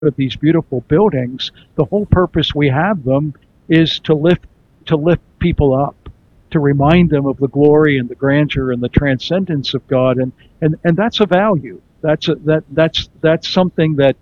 of these beautiful buildings, the whole purpose we have them is to lift people up, to remind them of the glory and the grandeur and the transcendence of God, and that's a value. That's something that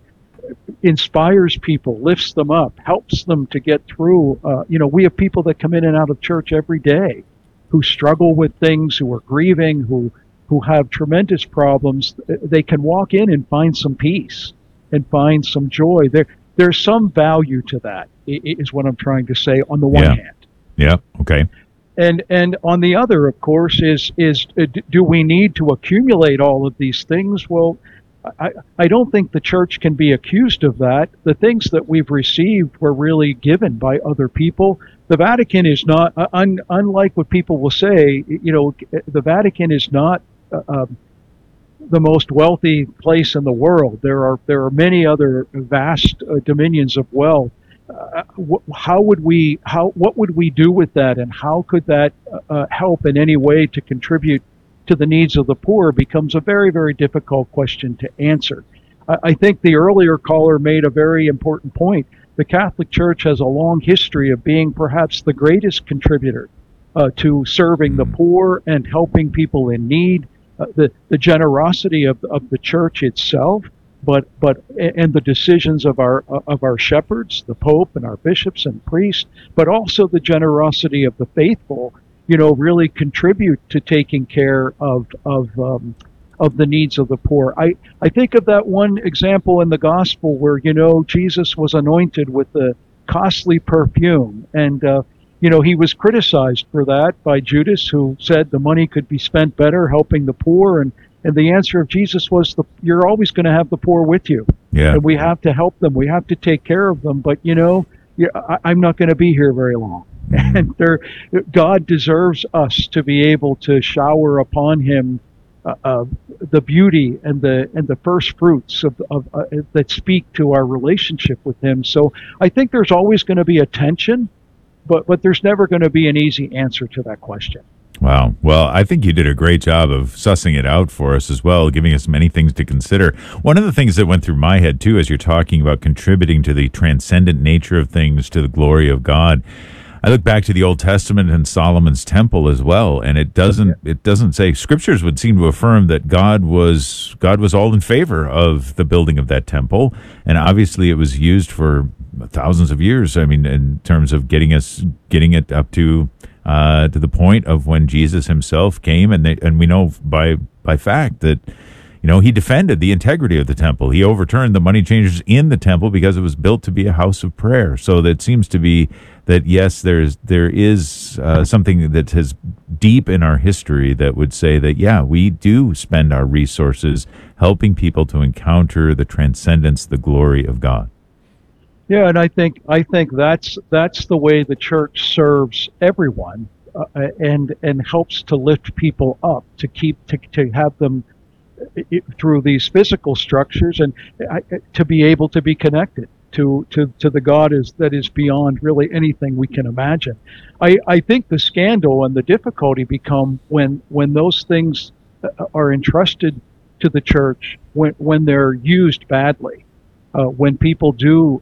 inspires people, lifts them up, helps them to get through. We have people that come in and out of church every day who struggle with things, who are grieving, who have tremendous problems. They can walk in and find some peace and find some joy. There's some value to that, is what I'm trying to say, on the one hand. Yeah. Okay. And on the other, of course, is do we need to accumulate all of these things? Well, I don't think the church can be accused of that. The things that we've received were really given by other people. The Vatican is not, unlike what people will say, the Vatican is not the most wealthy place in the world. There are many other vast dominions of wealth. What would we do with that, and how could that help in any way to contribute to the needs of the poor, becomes a very, very difficult question to answer. I think the earlier caller made a very important point. The Catholic Church has a long history of being perhaps the greatest contributor to serving the poor and helping people in need. The generosity of the church itself, and the decisions of our shepherds, the Pope and our bishops and priests, but also the generosity of the faithful, really contribute to taking care of the needs of the poor. I think of that one example in the gospel where, Jesus was anointed with the costly perfume, and he was criticized for that by Judas, who said the money could be spent better helping the poor, and the answer of Jesus was, you're always going to have the poor with you. Yeah. And we have to help them. We have to take care of them. But, I'm not going to be here very long. And God deserves us to be able to shower upon him the beauty and the first fruits of that speak to our relationship with him. So I think there's always going to be a tension, but there's never going to be an easy answer to that question. Wow. Well, I think you did a great job of sussing it out for us as well, giving us many things to consider. One of the things that went through my head, too, as you're talking about contributing to the transcendent nature of things, to the glory of God, I look back to the Old Testament and Solomon's temple as well, and it doesn't say, scriptures would seem to affirm that God was all in favor of the building of that temple, and obviously it was used for thousands of years. I mean, in terms of getting it up to the point of when Jesus himself came, and we know by fact that he defended the integrity of the temple. He overturned the money changers in the temple because it was built to be a house of prayer. So that seems to be that, yes, there is something that is deep in our history that would say that, yeah, we do spend our resources helping people to encounter the transcendence, the glory of God. Yeah, and I think that's the way the church serves everyone, and helps to lift people up, to have them through these physical structures, and to be able to be connected to the God that is beyond really anything we can imagine. I think the scandal and the difficulty become when those things are entrusted to the church, when they're used badly. When people do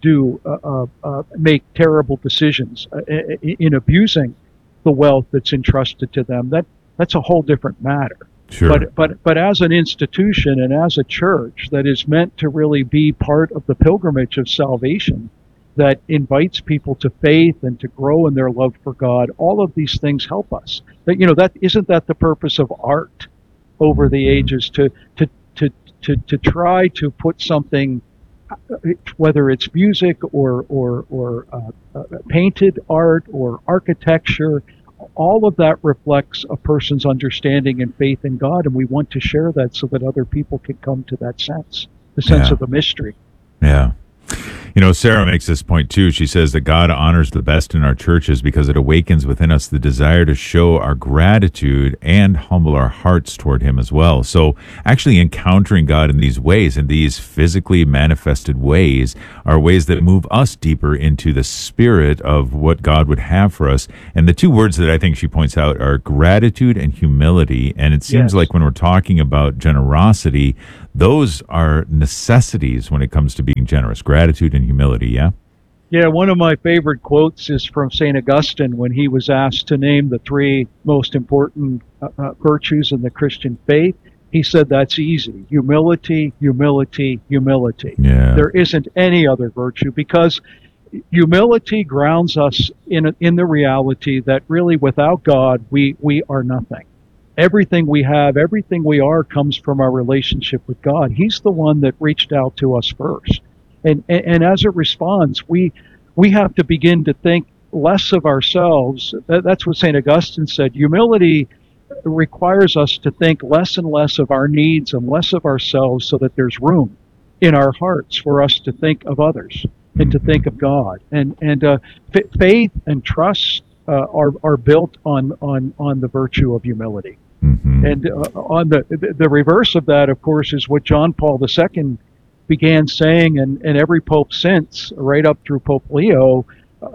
make terrible decisions in abusing the wealth that's entrusted to them, that's a whole different matter. Sure. But as an institution and as a church that is meant to really be part of the pilgrimage of salvation, that invites people to faith and to grow in their love for God, all of these things help us. That isn't that the purpose of art over the ages, to try to put something, whether it's music or painted art or architecture, all of that reflects a person's understanding and faith in God, and we want to share that so that other people can come to that sense, the sense of the mystery. Yeah. Sarah makes this point too. She says that God honors the best in our churches because it awakens within us the desire to show our gratitude and humble our hearts toward him as well. So actually encountering God in these ways, in these physically manifested ways, are ways that move us deeper into the spirit of what God would have for us. And the two words that I think she points out are gratitude and humility. And it seems like when we're talking about generosity, those are necessities when it comes to being generous, gratitude and humility. Yeah. Yeah, one of my favorite quotes is from St. Augustine when he was asked to name the three most important virtues in the Christian faith. He said that's easy: humility, humility, humility. Yeah. There isn't any other virtue, because humility grounds us in the reality that really without God we are nothing. Everything we have, everything we are, comes from our relationship with God. He's the one that reached out to us first. And as it responds, we have to begin to think less of ourselves. That's what St. Augustine said. Humility requires us to think less and less of our needs and less of ourselves, so that there's room in our hearts for us to think of others and to think of God. And faith and trust are built on the virtue of humility. Mm-hmm. And on the reverse of that, of course, is what John Paul II began saying, and every pope since, right up through Pope Leo.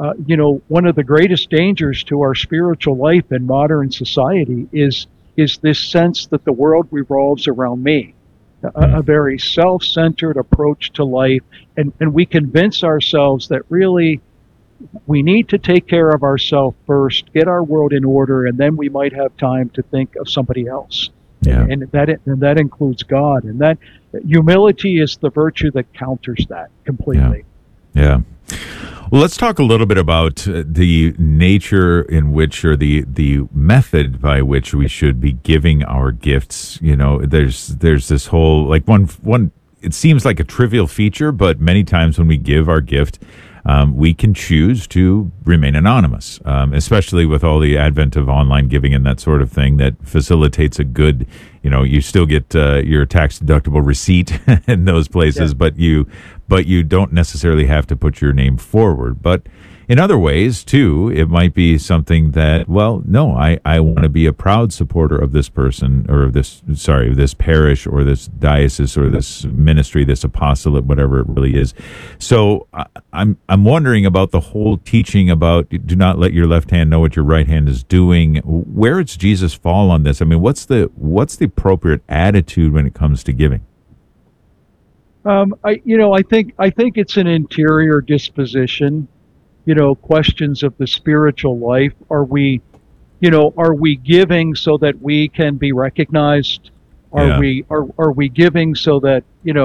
One of the greatest dangers to our spiritual life in modern society is this sense that the world revolves around me, a very self-centered approach to life, and we convince ourselves that really we need to take care of ourselves first, get our world in order, and then we might have time to think of somebody else. Yeah. And that includes God. And that humility is the virtue that counters that completely. Yeah. Well, let's talk a little bit about the nature in which, or the method by which we should be giving our gifts. There's this whole, like, one. It seems like a trivial feature, but many times when we give our gift, we can choose to remain anonymous, especially with all the advent of online giving and that sort of thing that facilitates a good, you still get your tax deductible receipt in those places, Yeah. but you don't necessarily have to put your name forward. But in other ways, too, it might be something that, well, no, I want to be a proud supporter of this person, or of this parish, or this diocese, or this ministry, this apostolate, whatever it really is. So I'm wondering about the whole teaching about do not let your left hand know what your right hand is doing. Where does Jesus fall on this? I mean, what's the appropriate attitude when it comes to giving? I think it's an interior disposition. Questions of the spiritual life. Are we giving so that we can be recognized? Are we giving so that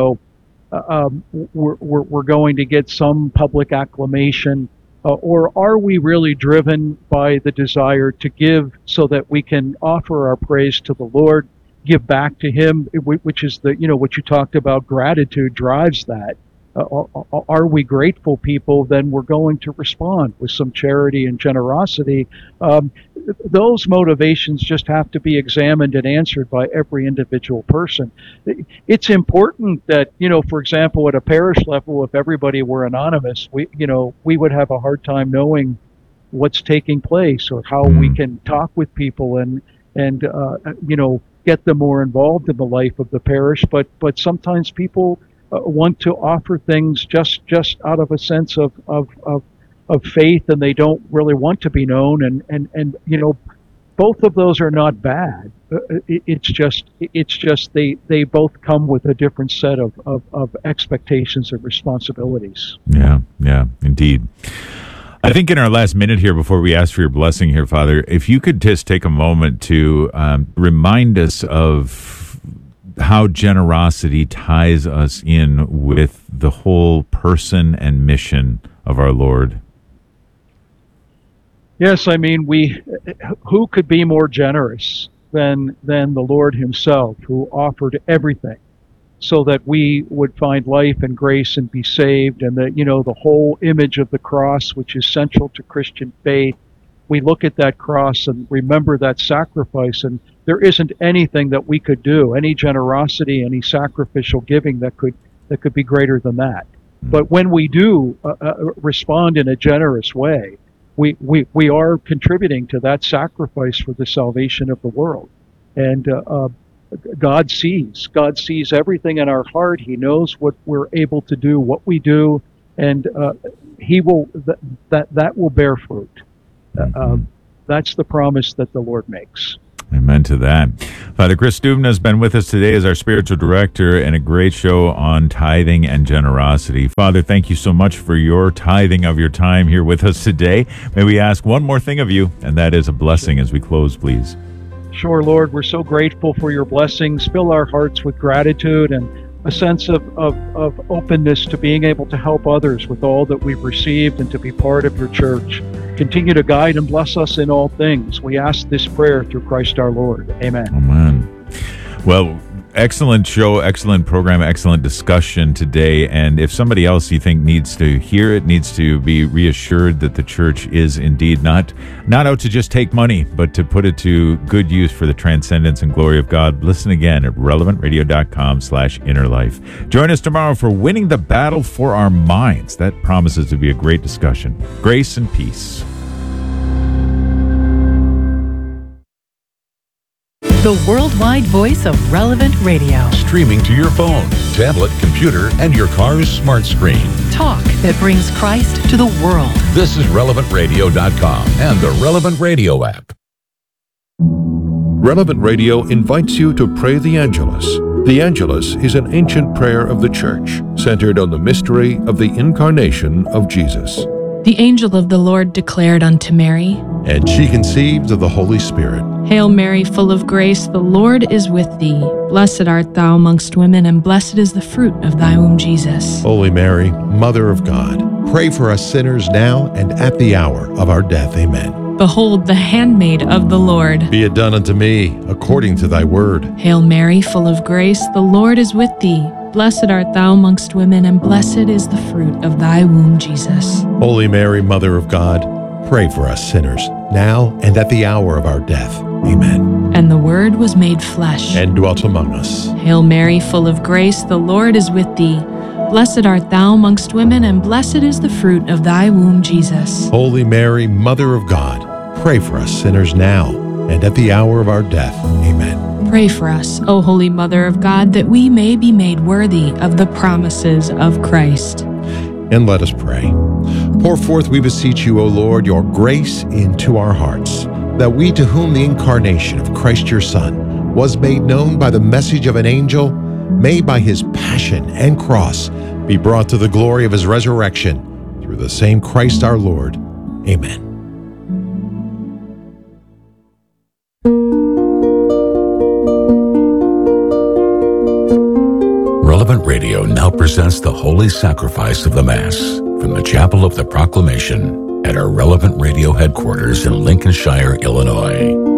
we're going to get some public acclamation, or are we really driven by the desire to give so that we can offer our praise to the Lord, give back to Him, which is what you talked about. Gratitude drives that. Are we grateful people? Then we're going to respond with some charity and generosity. Those motivations just have to be examined and answered by every individual person. It's important that, for example, at a parish level, if everybody were anonymous, we would have a hard time knowing what's taking place, or how we can talk with people and get them more involved in the life of the parish. But sometimes people want to offer things just out of a sense of faith, and they don't really want to be known. And both of those are not bad. It's just they both come with a different set of expectations and responsibilities. Yeah, indeed. I think in our last minute here, before we ask for your blessing here, Father, if you could just take a moment to remind us of how generosity ties us in with the whole person and mission of our Lord. Yes, I mean, who could be more generous than the Lord Himself, who offered everything so that we would find life and grace and be saved. And the whole image of the cross, which is central to Christian faith. We look at that cross and remember that sacrifice, and there isn't anything that we could do, any generosity, any sacrificial giving that could be greater than that. But when we do respond in a generous way, we are contributing to that sacrifice for the salvation of the world. And God sees everything in our heart. He knows what we're able to do, what we do, and He will that will bear fruit. That's the promise that the Lord makes. Amen to that. Father Chris Dubna has been with us today as our spiritual director, and a great show on tithing and generosity. Father, thank you so much for your tithing of your time here with us today. May we ask one more thing of you, and that is a blessing as we close, please. Sure, Lord, we're so grateful for your blessings. Fill our hearts with gratitude and a sense of openness to being able to help others with all that we've received and to be part of your church. Continue to guide and bless us in all things. We ask this prayer through Christ our Lord. Amen. Amen. Well, excellent show, excellent program, excellent discussion today. And if somebody else you think needs to hear it, needs to be reassured that the church is indeed not out to just take money, but to put it to good use for the transcendence and glory of God, listen again at relevantradio.com/innerlife. Join us tomorrow for Winning the Battle for Our Minds. That promises to be a great discussion. Grace and peace. The worldwide voice of Relevant Radio. Streaming to your phone, tablet, computer, and your car's smart screen. Talk that brings Christ to the world. This is relevantradio.com and the Relevant Radio app. Relevant Radio invites you to pray the Angelus. The Angelus is an ancient prayer of the Church, centered on the mystery of the incarnation of Jesus. The angel of the Lord declared unto Mary, And she conceived of the Holy Spirit. Hail Mary, full of grace, the Lord is with thee. Blessed art thou amongst women, and blessed is the fruit of thy womb, Jesus. Holy Mary, Mother of God, pray for us sinners now and at the hour of our death. Amen. Behold, the handmaid of the Lord. Be it done unto me according to thy word. Hail Mary, full of grace, the Lord is with thee. Blessed art thou amongst women, and blessed is the fruit of thy womb, Jesus. Holy Mary, Mother of God, pray for us sinners now and at the hour of our death. Amen. And the Word was made flesh And dwelt among us. Hail Mary, full of grace, the Lord is with thee. Blessed art thou amongst women, and blessed is the fruit of thy womb, Jesus. Holy Mary, Mother of God, pray for us sinners now and at the hour of our death. Amen. Pray for us, O Holy Mother of God, that we may be made worthy of the promises of Christ. And let us pray. Pour forth, we beseech you, O Lord, your grace into our hearts, that we, to whom the incarnation of Christ your Son was made known by the message of an angel, may by his passion and cross be brought to the glory of his resurrection, through the same Christ our Lord. Amen. Relevant Radio now presents the Holy Sacrifice of the Mass from the Chapel of the Proclamation at our Relevant Radio headquarters in Lincolnshire, Illinois.